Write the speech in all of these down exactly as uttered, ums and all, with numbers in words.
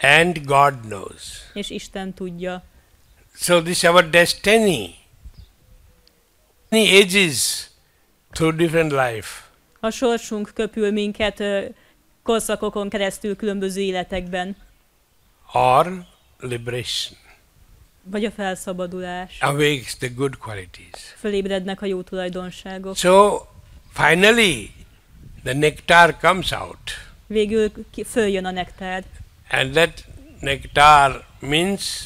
And God knows. És Isten tudja. So this is our destiny. Many ages through different life. A sorsunk köpül minket ö, korszakokon keresztül különböző életekben. Or liberation. Vagy a felszabadulás. Awakes the good qualities. Fölébrednek a jó tulajdonságok. So finally the nectar comes out. Végül ki, följön a nektár. And that nectar means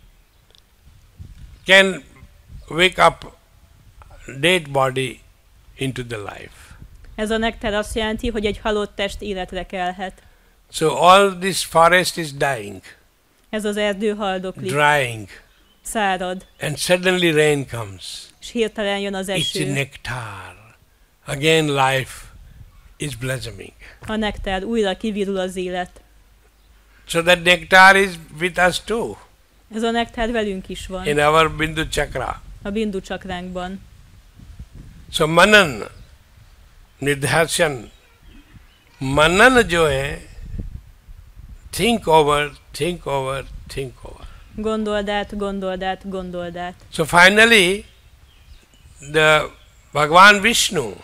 can wake up dead body into the life. Ez a nektár azt jelenti, hogy egy halott test életre kelhet. So all this forest is dying. Ez az erdő haldoklik. Drying. Szárad. And suddenly rain comes. És hirtelen jön az It's eső. a nectar. Again life is blossoming. A nektár, újra kivirul az élet. So that nectar is with us too. Ez a nektár velünk is van. In our Bindu Chakra. A bindu csakránkban. So manan, nidhasyan, manan jo hai, think over, think over, think over. Gondold át, gondold át, gondold át. So finally, the Bhagavan Vishnu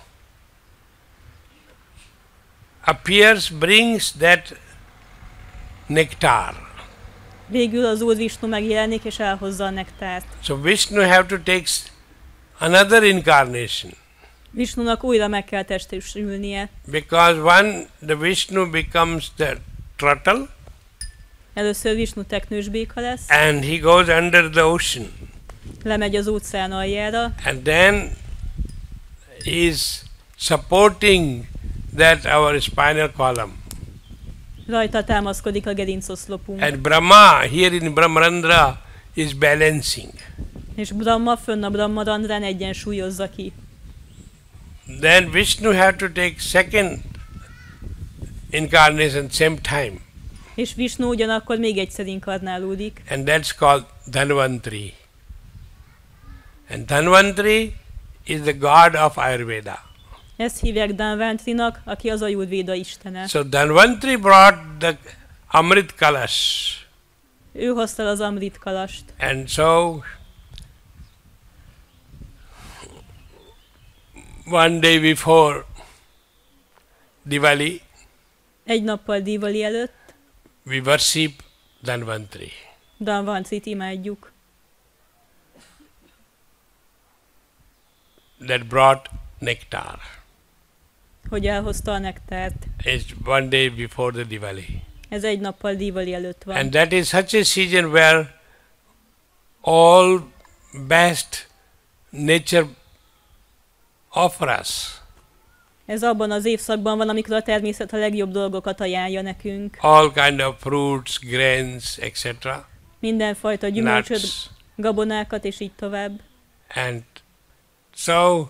appears, brings that nectar. Végül az Úr Vishnu megjelenik és elhozza a nektárt. So Vishnu have to take another incarnation. Vishnunak újra meg kell testesülnie. Because one, the Vishnu becomes the turtle. Először Vishnu teknősbéka lesz. And he goes under the ocean. Lemegy az óceán aljára. And then he is supporting that our spinal column. Rajta támaszkodik a gerincoszlopunk. And Brahma, here in Brahmarandra, is balancing. És Brahma fönn a Brahmarandrán egyensúlyozza ki. Then Vishnu have to take second incarnation same time. És Vishnu ugyanakkor még egyszer inkarnálódik. And that's called Dhanvantri. And Dhanvantri is the god of Ayurveda. Ezt hívják Dhanvantrinak, aki az Ayurvéda istene. So Dhanvantri brought the Amrit Kalash. Ő hozta az Amrit kalast. And so one day before Diwali, Egy nappal Diwali előtt we worship Dhanvantri. Dhanvantrit imádjuk. That brought nectar. Hogy elhozta a nektárt. It's one day before the Diwali. Ez egy nappal Diwali előtt van. And that is such a season where all best nature offer us. Ez abban az évszakban van, amikor a természet a legjobb dolgokat ajánlja nekünk. All kind of fruits, grains, et cetera. Mindenfajta gyümölcsöt, Nuts. gabonákat és így tovább. And so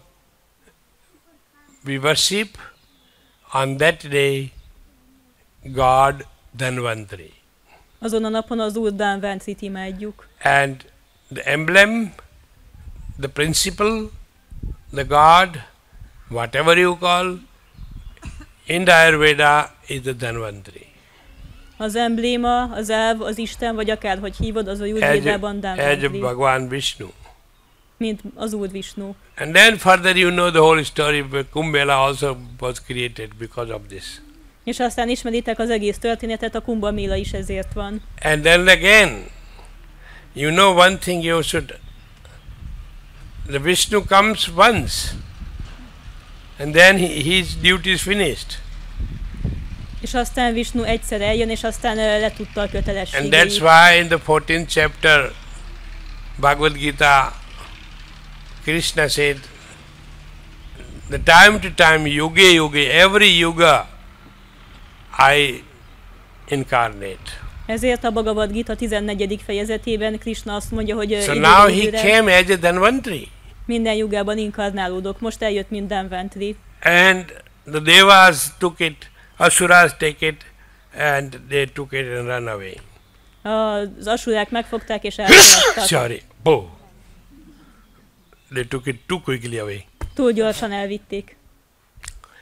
we worship on that day God Dhanvantri. Azon a napon az Úr Dhanvantrit imádjuk. And the emblem, the principle, the God, whatever you call, in the Ayurveda is the Dhanvantri. Az embléma, az elv, az Isten, vagy akárhogy hívod, az a As Ayurvédában a, as a Dhanvantri, Bhagavan Vishnu. mint az Úr Vishnu. And then further you know the whole story, Kumbh Mela also was created because of this. És aztán ismeritek az egész történetet, a Kumbh Mela is ezért van. And then again, you know one thing you should, the Vishnu comes once, and then he, his duty is finished. És aztán Vishnu egyszer eljön, és aztán uh, letudta a And that's kötelességeit. why in the fourteenth chapter, Bhagavad Gita, Krishna said, the time to time, yuga yuga, every yuga, I incarnate. Ezért a Bhagavad Gita tizennegyedik fejezetében Krishna azt mondja, hogy uh, So időről now he időre came as a Dhanvantri. minden jugában inkarnálódok. Most eljött, mint Dhanvantri. And the Devas took it, Asuras take it, and they took it and run away. Az asurák megfogták és elszaladtak. Sorry, oh. They took it too quickly away. Túl gyorsan elvitték.